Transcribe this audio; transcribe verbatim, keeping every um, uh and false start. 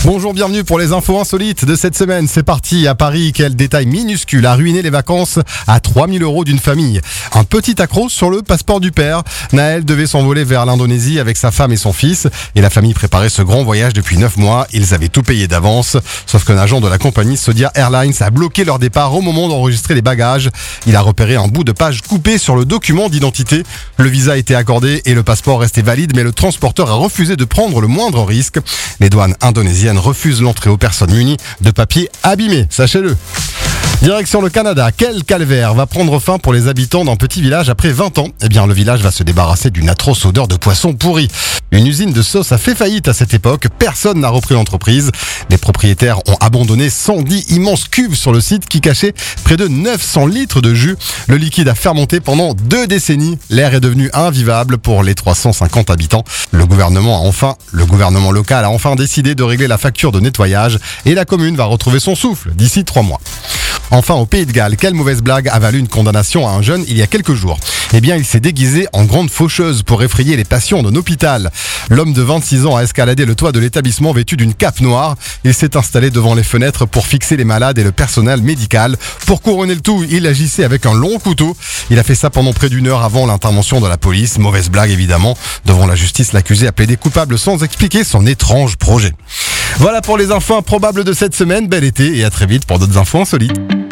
Bonjour, bienvenue pour les infos insolites de cette semaine. C'est parti. À Paris, quel détail minuscule a ruiné les vacances à trois mille euros d'une famille. Un petit accroc sur le passeport du père. Naël devait s'envoler vers l'Indonésie avec sa femme et son fils. Et la famille préparait ce grand voyage depuis neuf mois. Ils avaient tout payé d'avance. Sauf qu'un agent de la compagnie Saudia Airlines a bloqué leur départ au moment d'enregistrer les bagages. Il a repéré un bout de page coupé sur le document d'identité. Le visa a été accordé et le passeport restait valide, mais le transporteur a refusé de prendre le moindre risque. Les douanes indonésiennes refusent l'entrée aux personnes munies de papiers abîmés, sachez-le. Direction le Canada, quel calvaire va prendre fin pour les habitants d'un petit village après vingt ans. Eh bien, le village va se débarrasser d'une atroce odeur de poisson pourri. Une usine de sauce a fait faillite à cette époque, personne n'a repris l'entreprise. Les propriétaires ont abandonné cent dix immenses cuves sur le site qui cachaient près de neuf cents litres de jus. Le liquide a fermenté pendant deux décennies. L'air est devenu invivable pour les trois cent cinquante habitants. Le gouvernement a enfin, le gouvernement local a enfin décidé de régler la facture de nettoyage et la commune va retrouver son souffle d'ici trois mois. Enfin, au Pays de Galles, quelle mauvaise blague a valu une condamnation à un jeune il y a quelques jours. Eh bien, il s'est déguisé en grande faucheuse pour effrayer les patients d'un hôpital. L'homme de vingt-six ans a escaladé le toit de l'établissement vêtu d'une cape noire. Il s'est installé devant les fenêtres pour fixer les malades et le personnel médical. Pour couronner le tout, il agissait avec un long couteau. Il a fait ça pendant près d'une heure avant l'intervention de la police. Mauvaise blague, évidemment. Devant la justice, l'accusé a plaidé coupable sans expliquer son étrange projet. Voilà pour les infos improbables de cette semaine. Bel été et à très vite pour d'autres infos insolites.